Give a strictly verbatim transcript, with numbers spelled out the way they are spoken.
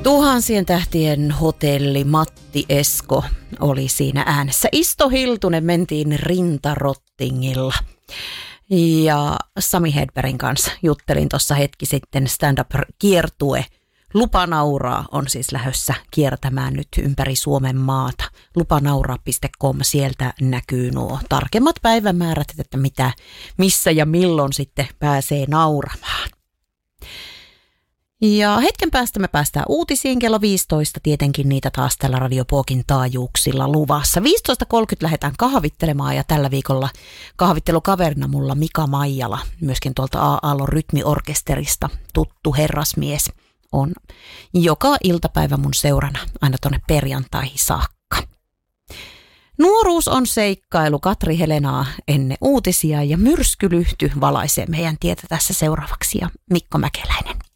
Tuhansien tähtien hotelli Matti Esko oli siinä äänessä. Isto Hiltunen mentiin rintarottingilla. Ja Sami Hedbergin kanssa juttelin tuossa hetki sitten stand-up-kiertue. Lupa nauraa on siis lähdössä kiertämään nyt ympäri Suomen maata. lupanauraa piste com, sieltä näkyy nuo tarkemmat päivämäärät, että mitä, missä ja milloin sitten pääsee nauramaan. Ja hetken päästä me päästään uutisiin kello viisitoista, tietenkin niitä taas tällä Radio Pookin taajuuksilla luvassa. viisitoista kolmekymmentä lähdetään kahvittelemaan ja tällä viikolla kahvittelukaverina mulla Mika Maijala, myöskin tuolta A-Aallon rytmiorkesterista tuttu herrasmies, on joka iltapäivä mun seurana aina tonne perjantaihin saakka. Nuoruus on seikkailu, Katri Helenaa ennen uutisia ja myrskylyhty valaisee meidän tietä tässä seuraavaksi ja Mikko Mäkeläinen.